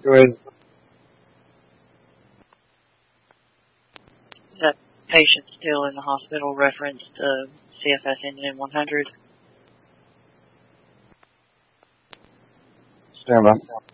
Go ahead. Is that patient still in the hospital referenced CFS ending in 100? Stand by.